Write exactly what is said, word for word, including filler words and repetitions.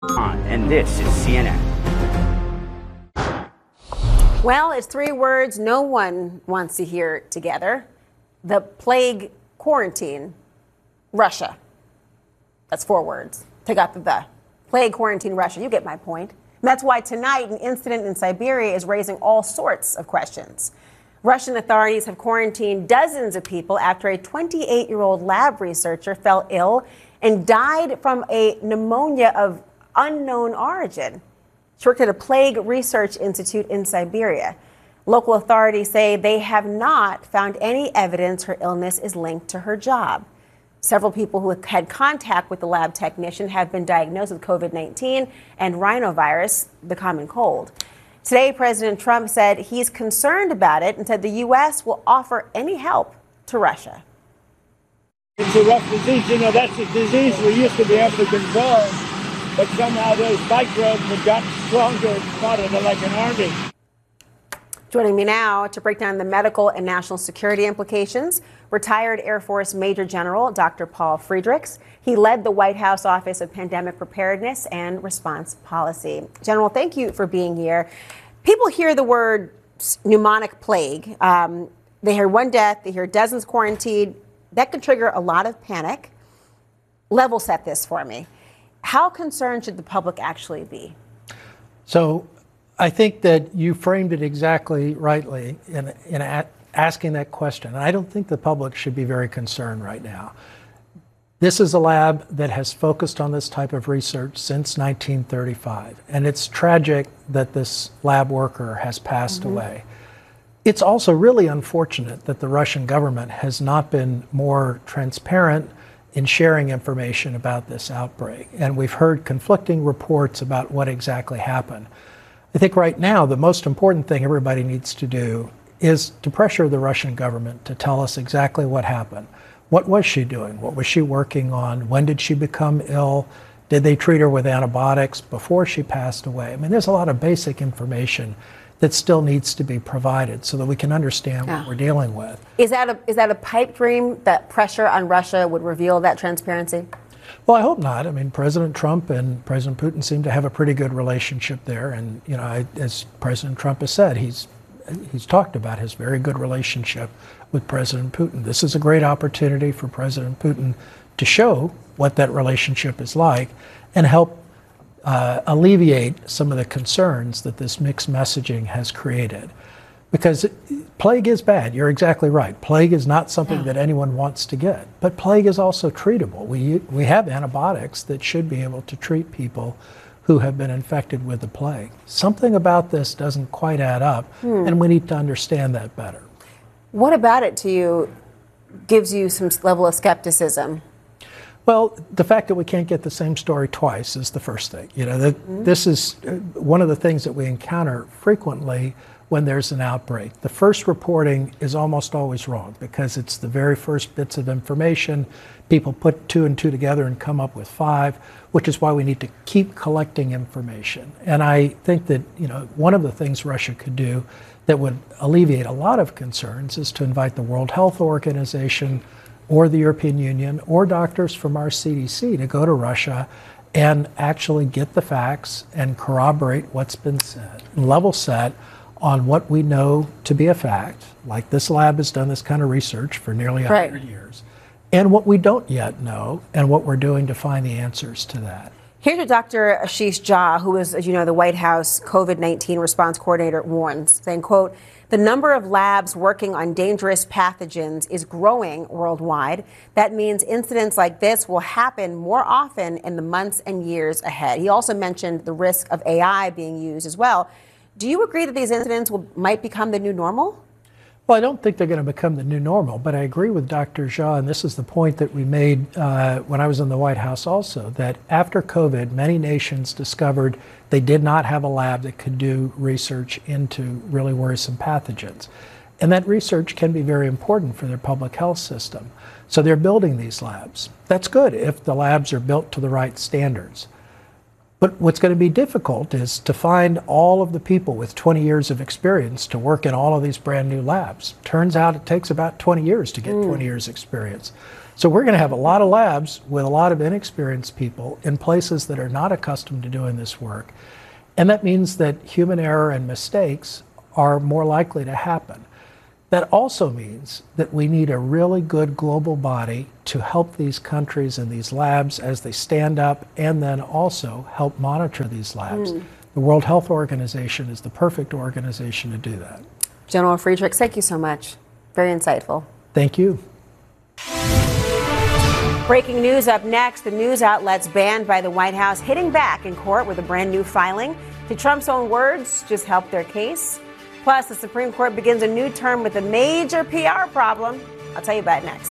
And this is C N N. Well, it's three words no one wants to hear together. The plague quarantine, Russia. That's four words. Take out the the. Plague quarantine, Russia. You get my point. And that's why tonight an incident in Siberia is raising all sorts of questions. Russian authorities have quarantined dozens of people after a twenty-eight-year-old lab researcher fell ill and died from a pneumonia of unknown origin. She worked at a plague research institute in Siberia. Local authorities say they have not found any evidence her illness is linked to her job. Several people who had contact with the lab technician have been diagnosed with COVID nineteen and rhinovirus, the common cold. Today, President Trump said he's concerned about it and said the U S will offer any help to Russia. It's a rough disease. You know, that's a disease we used to be able to control, but somehow those microbes have gotten stronger and fought it like an army. Joining me now to break down the medical and national security implications, retired Air Force Major General Doctor Paul Friedrichs. He led the White House Office of Pandemic Preparedness and Response Policy. General, thank you for being here. People hear the word pneumonic plague. Um, they hear one death, they hear dozens quarantined. That could trigger a lot of panic. Level set this for me. How concerned should the public actually be? So I think that you framed it exactly rightly in, in a, asking that question. I don't think the public should be very concerned right now. This is a lab that has focused on this type of research since nineteen thirty-five, and it's tragic that this lab worker has passed mm-hmm. away. It's also really unfortunate that the Russian government has not been more transparent in sharing information about this outbreak, and we've heard conflicting reports about what exactly happened. I think right now the most important thing everybody needs to do is to pressure the Russian government to tell us exactly what happened. What was she doing? What was she working on? When did she become ill? Did they treat her with antibiotics before she passed away? I mean, there's a lot of basic information that still needs to be provided so that we can understand yeah. what we're dealing with. Is that a, is that a pipe dream that pressure on Russia would reveal that transparency? Well, I hope not. I mean, President Trump and President Putin seem to have a pretty good relationship there. And, you know, I, as President Trump has said, he's he's talked about his very good relationship with President Putin. This is a great opportunity for President Putin to show what that relationship is like and help uh, alleviate some of the concerns that this mixed messaging has created. Because plague is bad. You're exactly right. Plague is not something yeah. that anyone wants to get. But plague is also treatable. We, we have antibiotics that should be able to treat people who have been infected with the plague. Something about this doesn't quite add up, hmm. and we need to understand that better. What about it to you gives you some level of skepticism? Well, the fact that we can't get the same story twice is the first thing. You know, that mm-hmm. this is one of the things that we encounter frequently when there's an outbreak. The first reporting is almost always wrong because it's the very first bits of information. People put two and two together and come up with five, which is why we need to keep collecting information. And I think that, you know, one of the things Russia could do that would alleviate a lot of concerns is to invite the World Health Organization or the European Union or doctors from our C D C to go to Russia and actually get the facts and corroborate what's been said, level set on what we know to be a fact, like this lab has done this kind of research for nearly one hundred right. years, and what we don't yet know and what we're doing to find the answers to that. Here's what Doctor Ashish Jha, who is, as you know, the White House COVID nineteen response coordinator, warns, saying, quote, the number of labs working on dangerous pathogens is growing worldwide. That means incidents like this will happen more often in the months and years ahead. He also mentioned the risk of A I being used as well. Do you agree that these incidents will, might become the new normal? Well, I don't think they're going to become the new normal, but I agree with Doctor Jha, and this is the point that we made uh, when I was in the White House also, that after COVID, many nations discovered they did not have a lab that could do research into really worrisome pathogens. And that research can be very important for their public health system. So they're building these labs. That's good if the labs are built to the right standards. But what's going to be difficult is to find all of the people with twenty years of experience to work in all of these brand new labs. Turns out it takes about twenty years to get mm. twenty years experience. So we're going to have a lot of labs with a lot of inexperienced people in places that are not accustomed to doing this work. And that means that human error and mistakes are more likely to happen. That also means that we need a really good global body to help these countries and these labs as they stand up, and then also help monitor these labs. Mm. The World Health Organization is the perfect organization to do that. General Friedrichs, thank you so much. Very insightful. Thank you. Breaking news up next. The news outlets banned by the White House hitting back in court with a brand new filing. To Trump's own words, just help their case. Plus, the Supreme Court begins a new term with a major P R problem. I'll tell you about it next.